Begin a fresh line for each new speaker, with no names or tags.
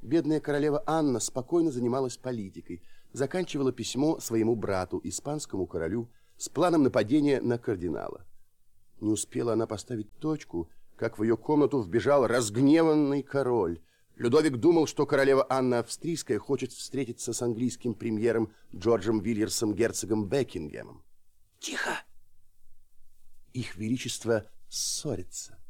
бедная королева Анна спокойно занималась политикой, заканчивала письмо своему брату, испанскому королю, с планом нападения на кардинала. Не успела она поставить точку, как в ее комнату вбежал разгневанный король. Людовик думал, что королева Анна Австрийская хочет встретиться с английским премьером Джорджем Вильерсом, герцогом Бекингемом.
Тихо!
Их величество ссорятся.